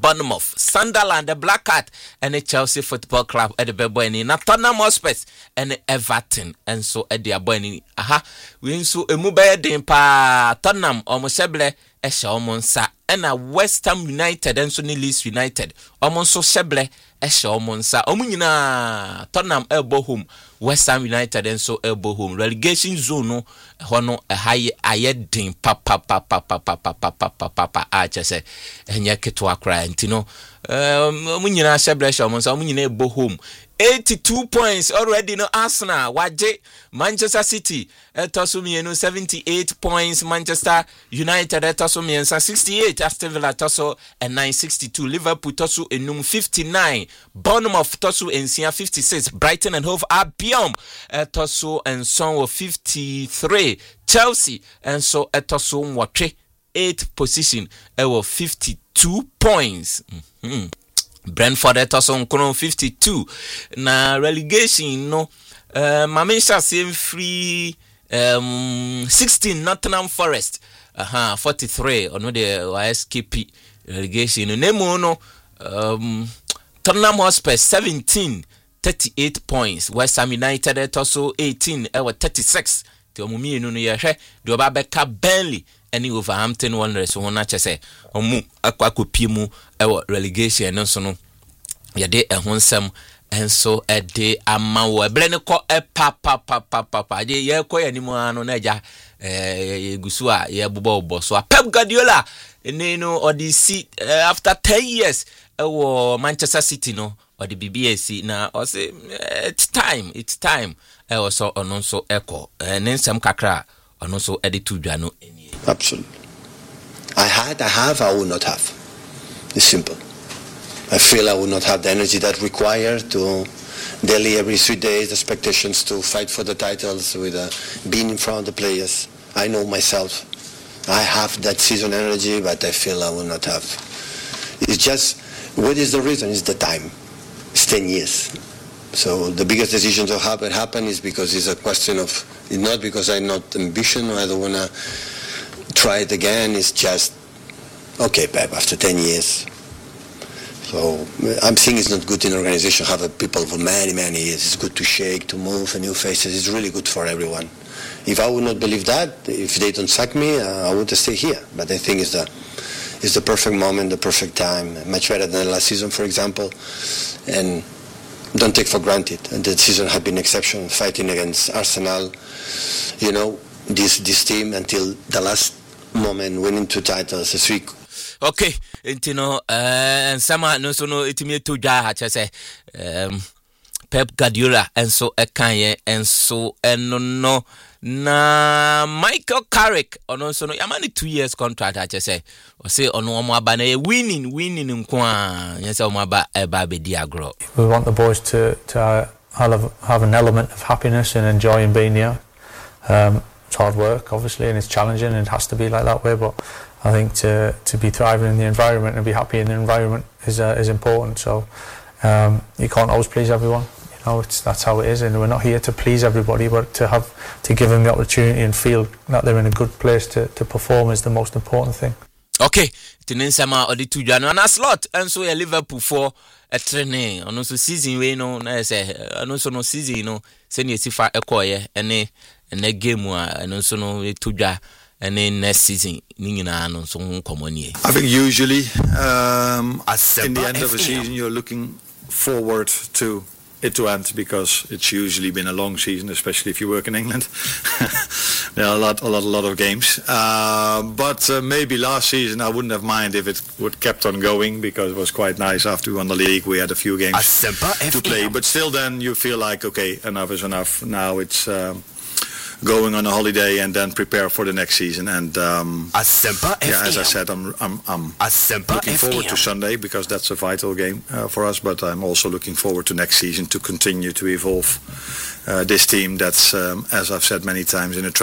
Bournemouth, Sunderland, the Black Cat, and the Chelsea Football Club at the Beboini, Tottenham Hotspur, and Everton, and so at the Aboini. Aha, we so a mubaya dimpa Tottenham almost sheble esha omonsa, and a West Ham United and Sunny Leeds United, almost so sheble esha omonsa, omunina Tottenham elbow home, West Ham United and so elbow home, relegation zone no hono a high ayedin papa just say and ya ketwa cry ntino omunina sheble esha omonsa omunina elbow home. 82 points already no Arsenal waje Manchester City etosumi 78 points Manchester United etosumi 68 Aston Villa toso and 962 Liverpool toso enum 59 Bournemouth toso ensia 56 Brighton and Hove Albion toso and son 53 Chelsea and so etoso watwe 8th position 52 points. Brentford etoso 52 na relegation no Mamisha same free 16 Nottingham Forest 43 ono de SKP relegation no nemo no Tottenham Hotspur 17 38 points West Ham United etoso 18 36 te omumi enu no ye hwe de oba beka Burnley any Wolverhampton Wanderers wona chese omu akwakopi mu relegation no so no ye de ehonsem enso ede amawo eblene ko papa de ye ko yanimu anu na ja egusu a ye bobo oboso Pep Guardiola enenu odisi after 10 years Manchester City no or the BBAC na o say it's time so ono so eko nensem kakra ono so ede to dwa no. Absolutely. I will not have. It's simple. I feel I will not have the energy that required to daily every 3 days, expectations to fight for the titles with being in front of the players. I know myself. I have that season energy, but I feel I will not have. It's just, what is the reason? It's the time. It's 10 years. So the biggest decision to have it happen is because it's a question of, it's not because I'm not ambition or I don't want to try it again. It's just, okay, Pep, after 10 years. So I'm saying it's not good in organization, have people for many years. It's good to shake, to move, new faces. It's really good for everyone. If I would not believe that, if they don't sack me, I would stay here. But I think it's the perfect moment, the perfect time, much better than last season, for example. And don't take for granted. And the season had been exceptional, fighting against Arsenal. You know, this team until the last moment, winning 2 titles this week. Okay, intino and sama no so no itimi to dwa ha che Pep Guardiola enso ekanye enso eno na Michael Carrick ono so no yamani 2 years contract ha che say o say ono omo aba na winning nko a yes omo aba eba be di agro. We want the boys to have an element of happiness and enjoying being here. It's hard work obviously and it's challenging and it has to be like that way, but I think to be thriving in the environment and be happy in the environment is important. So you can't always please everyone. You know, that's how it is, and we're not here to please everybody, but to give them the opportunity and feel that they're in a good place to perform is the most important thing. Okay, tinensama odi no na slot enso ya Liverpool for a training ono so season we no na say ono so no season no se ne sifa ekoye ene game a ono so no tudwa and in next season I think usually in the end of a season you're looking forward to it to end because it's usually been a long season, especially if you work in England. There are a lot of games, but maybe last season I wouldn't have minded if it would kept on going because it was quite nice after we won the league. We had a few games to play, but still then you feel like okay, enough is enough. Now it's going on a holiday and then prepare for the next season. And as I said, I'm looking forward to Sunday because that's a vital game for us. But I'm also looking forward to next season to continue to evolve this team. That's as I've said many times in a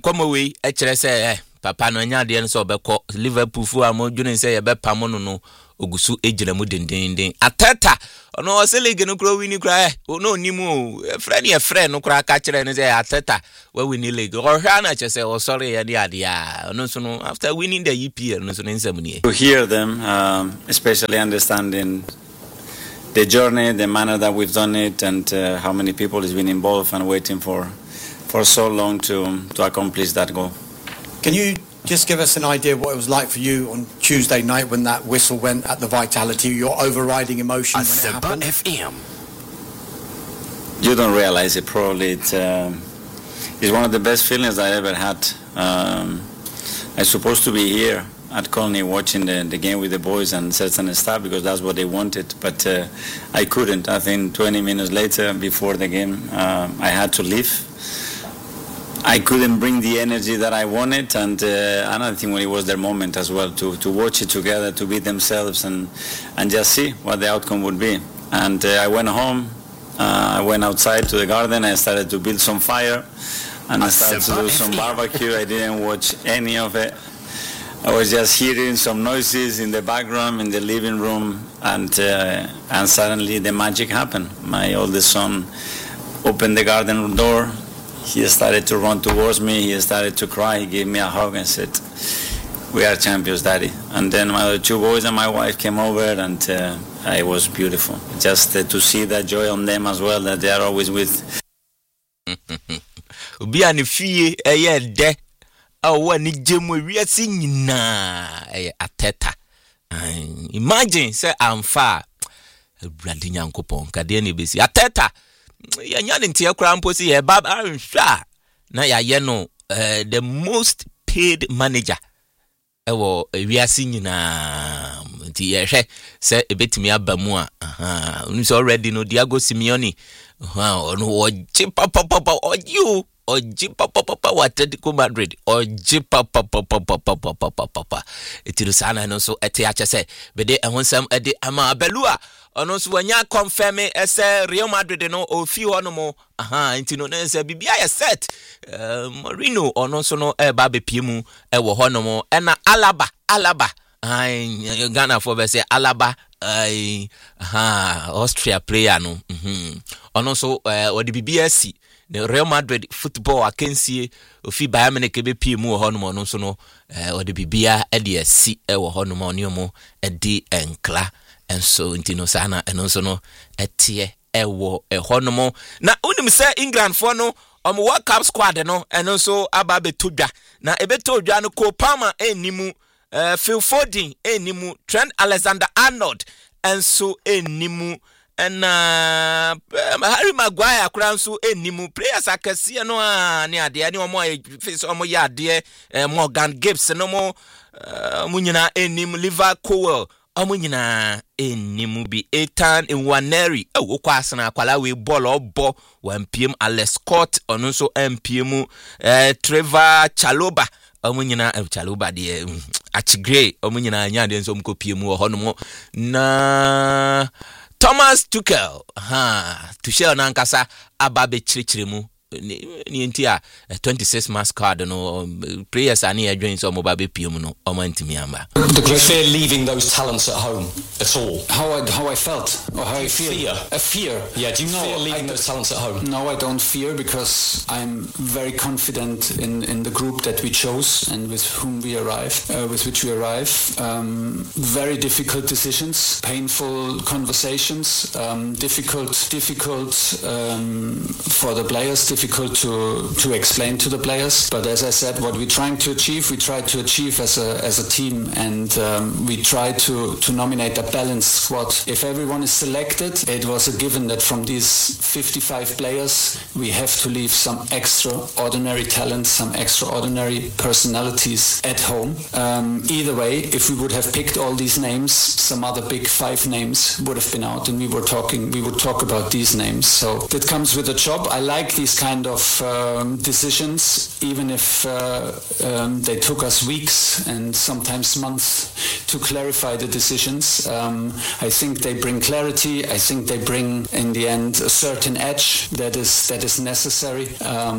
Papa no nya de no so obekọ Liverpool fu amodwene say ye bepa mo no ogusu ejina mu dendenden Ateta ono se league no kro wini kra no nimu friend no kra ka kire no say Ateta we win league or hwa na che say o sorry ya ade ya no so no after winning the EPL no so nsam ni to hear them especially understanding the journey, the manner that we've done it, and how many people has been involved and waiting for so long to accomplish that goal. Can you just give us an idea what it was like for you on Tuesday night when that whistle went at the Vitality, your overriding emotion when it happened? FM. You don't realize it probably. It's one of the best feelings I ever had. I'm supposed to be here at Colney watching the game with the boys and certain staff because that's what they wanted, but I couldn't. I think 20 minutes later before the game I had to leave. I couldn't bring the energy that I wanted, and I think when it was their moment as well to watch it together, to be themselves and just see what the outcome would be. And I went home, I went outside to the garden, I started to build some fire and I started to do some barbecue. I didn't watch any of it. I was just hearing some noises in the background in the living room, and suddenly the magic happened. My oldest son opened the garden door. He started to run towards me. He started to cry. He gave me a hug and said, "We are champions, Daddy." And then my other two boys and my wife came over, and it was beautiful. Just to see that joy on them as well, that they are always with. Wani jemu wiase nyina Ateta. Imagine say amfa Brady Nyankopon kade ne besi Ateta ya nya ne ntia kra mpo si ye baba anhwa na ya ye no the most paid manager ewo wiase nyina nti ye hwe say ebetimi abamu a unu so already no Diego Simeone ono oji papa oju Oji papa wa Atletico Madrid oji papa etiru sana no so ete ache se bede ehonsam ede ama Belua ono so wanya confirm ese Real Madrid no ofi hono mo ntino na se bibia ya set Mourinho ono so no eba bepiemu ewo hono mo na Alaba Ghana for be say Alaba Austria player no ono so odi bibia si the Real Madrid football akensie ofi Bayern Munich be pie mu ho no so no o de bibia e de asi e wo ho no mo e enkla enso ntino sana eno so no etie e wo e ho no mo na unim se England for no World Cup squad no eno so aba betodwa na ebetodwa no Cole Palmer enimu Phil Foden enimu Trent Alexander-Arnold enso enimu and Harry Maguire kranso enimu players akese no ne ade ani omo face omo ya ade Morgan Gibbs no mo munyina enim Liverpool omo nyina enimu bi Ethan Nwaneri okwa asana akwala we ball obo 1 pm Alex Scott ono so MPM Trevor Chalobah omo nyina Chalobah de Achigre omo nyina anya de nso mkopiem wo hono na Thomas Tuchel Tuchel nankasa ababe chirichirimu ni ntia 26 mass card no players ani adwen so mo babe piem no o mantimi amba. Do you fear leaving those talents at home at all? How I felt or how I feel? A fear. Yeah, do you fear leaving those talents at home? No, I don't fear because I'm very confident in the group that we chose and with whom we arrived, with which we arrive. Very difficult decisions, painful conversations, difficult for the players, difficult to explain to the players. But as I said, what we're trying to achieve, we try to achieve as a team, and we try to nominate a balanced squad. If everyone is selected, it was a given that from these 55 players, we have to leave some extraordinary talents, some extraordinary personalities at home. Either way, if we would have picked all these names, some other big 5 names would have been out, and we would talk about these names. So that comes with a job. I like these kind kind of decisions, even if they took us weeks and sometimes months to clarify the decisions. I think they bring clarity. I think they bring, in the end, a certain edge that is necessary.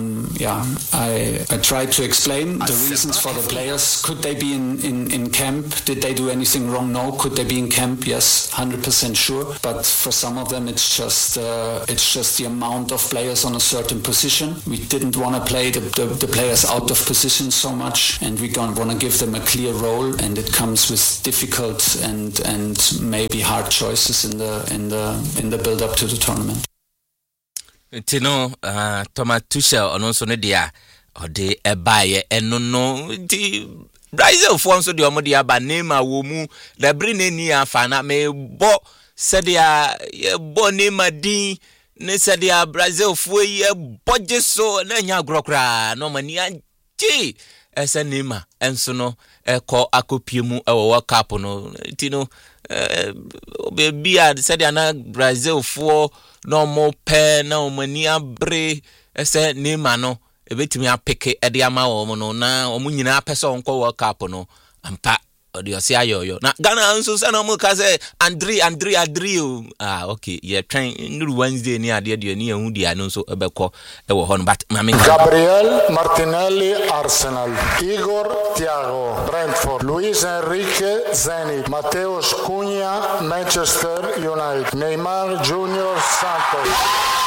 I tried to explain the reasons for the players. Could they be in camp? Did they do anything wrong? No. Could they be in camp? Yes, 100% sure. But for some of them, it's just the amount of players on a certain position. We didn't want to play the players out of position so much, and we want to give them a clear role, and it comes with difficult and maybe hard choices in the build up to the tournament. Tino Thomas Tuchel also ne dia ode ebaye enono di Brazil for so de omode aba Neymar wo mu da brine ni afana me bo sedia ye bo Neymar din ne sedia Brazil fo ye boje so na nya grokra no mani agi ese Neymar enso no eko akopie mu ewo World Cup no Tino be sedia na Brazil fo no mo pe na omani abre ese Neymar no ebetimi apeke ede ama wo no na omu nyina pese onko World Cup no ampa odi osi ayoyo na Ghana nso se na mo ka se Andre okay ye twen nuru Wednesday ni ade de ni ehu dia no nso ebekọ ewo ho no but mame Gabriel Martinelli Arsenal, Igor Thiago Brentford, Luis Enrique Zenit, Mateus Cunha Manchester United, Neymar Junior Santos.